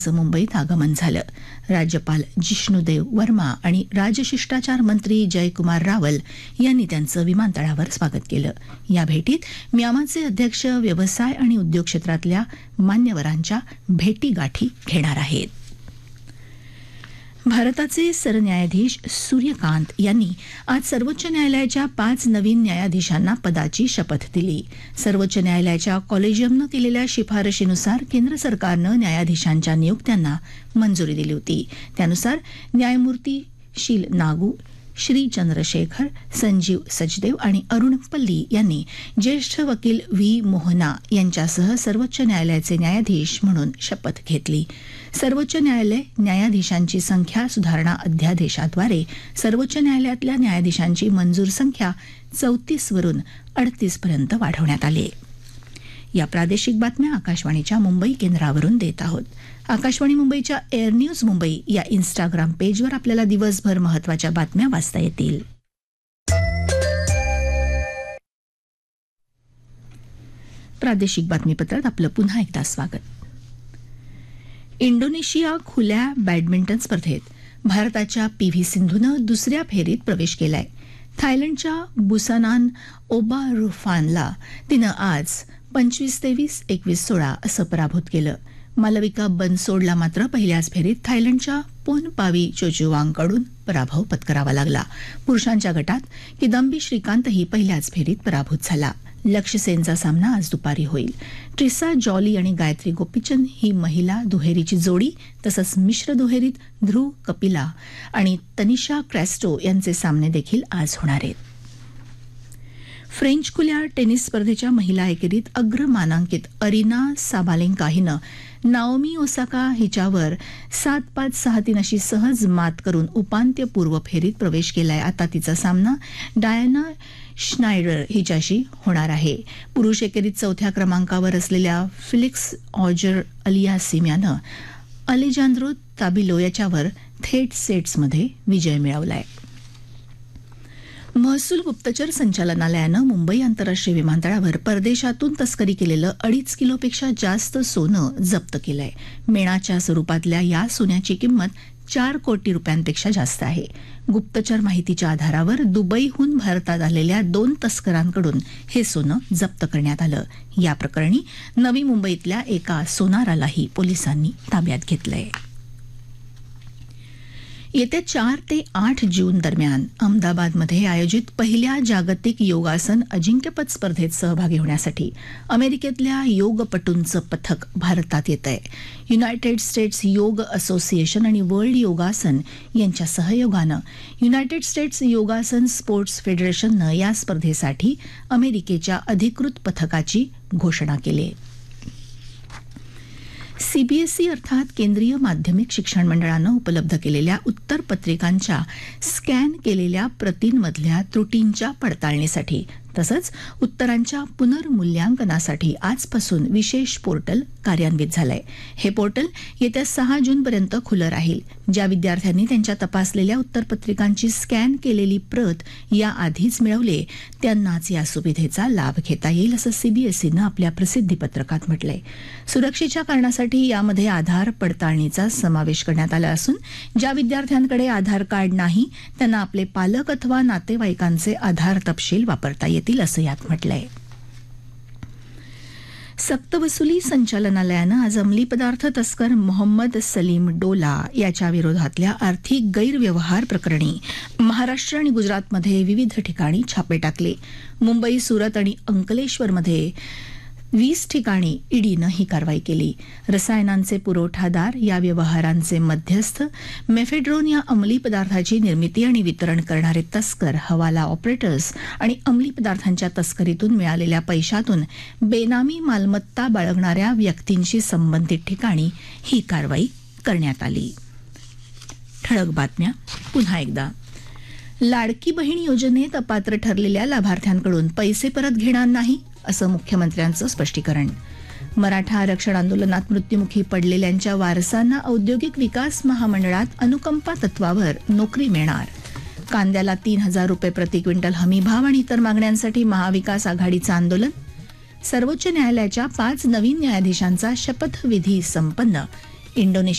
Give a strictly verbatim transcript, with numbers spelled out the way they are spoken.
मुंबईत आगमन झालं. राज्यपाल जिष्णुदेव वर्मा आणि राजशिष्टाचार मंत्री जयकुमार रावल यांनी त्यांचं विमानतळावर स्वागत केलं. या भेटीत म्यामाचे अध्यक्ष व्यवसाय आणि उद्योग क्षेत्रातल्या मान्यवरांच्या भेटीगाठी घेणार आहेत. भारताचे सरन्यायाधीश सूर्यकांत यांनी आज सर्वोच्च न्यायालयाच्या पाच नवीन न्यायाधीशांना पदाची शपथ दिली. सर्वोच्च न्यायालयाच्या कॉलेजियमनं केलेल्या शिफारशीनुसार केंद्र सरकारनं न्यायाधीशांच्या नियुक्त्यांना मंजुरी दिली होती. त्यानुसार न्यायमूर्ती शील नागू, श्री चंद्रशेखर, संजीव सचदेव आणि अरुण पल्ली यांनी ज्येष्ठ वकील व्ही मोहना यांच्यासह सर्वोच्च न्यायालयाचे न्यायाधीश म्हणून शपथ घेतली. सर्वोच्च न्यायालय न्यायाधीशांची संख्या सुधारणा अध्यादेशाद्वारे सर्वोच्च न्यायालयातल्या न्यायाधीशांची मंजूर संख्या चौतीस वरून अडतीस पर्यंत वाढवण्यात आली. या प्रादेशिक बातम्या आकाशवाणीच्या मुंबई केंद्रावरून देत आहोत. आकाशवाणी मुंबईच्या एअर न्यूज मुंबई या इन्स्टाग्राम पेजवर आपल्याला दिवसभर महत्त्वाच्या बातम्या वाचता येतील. प्रादेशिक बातमीपत्रात आपलं पुन्हा एकदा स्वागत. इंडोनेशिया खुल्या बॅडमिंटन स्पर्धेत भारताच्या पी व्ही सिंधूनं दुसऱ्या फेरीत प्रवेश केलाय. थायलंडच्या बुसानान ओबारुफानला तिनं आज पंचवीस तेवीस एकवीस सोळा असं पराभूत केलं. मालविका बनसोडला मात्र पहिल्याच फेरीत थायलंडच्या पोनपावी चोचुवांगकडून पराभव पत्करावा लागला. पुरुषांच्या गटात किदंबी श्रीकांतही पहिल्याच फेरीत पराभूत झाला. लक्ष्य सेनचा सामना आज दुपारी होईल. ट्रिसा जॉली आणि गायत्री गोपीचंद ही महिला दुहेरीची जोडी तसंच मिश्र दुहेरीत ध्रुव कपिला आणि तनिषा क्रॅस्टो यांचे सामने देखील आज होणार आहेत. फ्रेंच खुल्या टेनिस स्पर्धेच्या महिला एकेरीत अग्रमानांकित अरिना साबालेंका हिनं नाओमी ओसाका हिच्यावर सात पाच सहा तीन अशी सहज मात करून उपांत्यपूर्व फेरीत प्रवेश केलाय. आता तिचा सामना डायना श्नायडर हिच्याशी होणार आहे. पुरुष एकेरीत चौथ्या क्रमांकावर असलेल्या फिलिक्स ऑजर अलियासिम यानं अलेजांद्रो ताबिलो याच्यावर थेट सेट्समध्ये विजय मिळवलाय. महसूल गुप्तचर संचालनालयानं मुंबई आंतरराष्ट्रीय विमानतळावर परदेशातून तस्करी केलेलं अडीच किलोपेक्षा जास्त सोनं जप्त केलंय. मेणाच्या स्वरूपातल्या या सोन्याची किंमत चार कोटी रुपयांपेक्षा जास्त आहे. गुप्तचर माहितीच्या आधारावर दुबईहून भारतात आलेल्या दोन तस्करांकडून हे सोनं जप्त करण्यात आलं. या प्रकरणी नवी मुंबईतल्या एका सोनारालाही पोलिसांनी ताब्यात घेतलंय. येत्या चार ते आठ जून दरम्यान अहमदाबादमध्ये आयोजित पहिल्या जागतिक योगासन अजिंक्यपद स्पर्धेत सहभागी होण्यासाठी अमेरिकेतल्या योगपटूंचं पथक भारतात येत आहे. युनायटेड स्टेट्स योग असोसिएशन आणि वर्ल्ड योगासन यांच्या सहयोगानं युनायटेड स्टेट्स योगासन स्पोर्ट्स फेडरेशननं या स्पर्धेसाठी अमेरिकेच्या अधिकृत पथकाची घोषणा केली आहे. सीबीएसई अर्थात केंद्रीय माध्यमिक शिक्षण मंडळानं उपलब्ध केलेल्या उत्तरपत्रिकांच्या स्कॅन केलेल्या प्रतींमधल्या त्रुटींच्या पडताळणीसाठी तसंच उत्तरांच्या पुनर्मूल्यांकनासाठी आजपासून विशेष पोर्टल कार्यान्वित झालंय. हे पोर्टल येत्या सहा जूनपर्यंत खुलं राहील. ज्या विद्यार्थ्यांनी त्यांच्या तपासलेल्या उत्तरपत्रिकांची स्कॅन केलेली प्रत याआधीच मिळवले त्यांनाच या सुविधेचा लाभ घेता येईल असं सीबीएसईनं आपल्या प्रसिद्धीपत्रकात म्हटलंय. सुरक्षेच्या कारणासाठी यामध्ये आधार पडताळणीचा समावेश करण्यात आला असून ज्या विद्यार्थ्यांकडे आधार कार्ड नाही त्यांना आपले पालक अथवा नातेवाईकांचे आधार तपशील वापरता येतील असं यात म्हटलंय. सक्तवसुली संचालनालयानं आज अंमली पदार्थ तस्कर मोहम्मद सलीम डोला याच्या विरोधातल्या आर्थिक गैरव्यवहार प्रकरणी महाराष्ट्र आणि गुजरातमध्ये विविध ठिकाणी छापे टाकले. मुंबई, सुरत आणि अंकलेश्वरमध्ये वीस ठिकाणी ईडीनं ही कारवाई केली. रसायनांचे पुरवठादार, या व्यवहारांचे मध्यस्थ, मेफेड्रोन या अंमली पदार्थाची निर्मिती आणि वितरण करणारे तस्कर, हवाला ऑपरेटर्स आणि अंमली पदार्थांच्या तस्करीतून मिळालेल्या पैशातून बेनामी मालमत्ता बाळगणाऱ्या व्यक्तींशी संबंधित ठिकाणी ही कारवाई करण्यात आली. ठळक बातम्या पुन्हा एकदा. लाडकी बहीण योजनेत अपात्र ठरलेल्या लाभार्थ्यांकडून पैसे परत घेणार नाही असं मुख्यमंत्र्यांचं स्पष्टीकरण. मराठा आरक्षण आंदोलनात मृत्युमुखी पडलेल्यांच्या वारसांना औद्योगिक विकास महामंडळात अनुकंपा तत्वावर नोकरी मिळणार. कांद्याला तीन हजार रुपये प्रति क्विंटल हमीभाव आणि इतर मागण्यांसाठी महाविकास आघाडीचं आंदोलन. सर्वोच्च न्यायालयाच्या पाच नवीन न्यायाधीशांचा शपथविधी संपन्न. इंडोनेशिया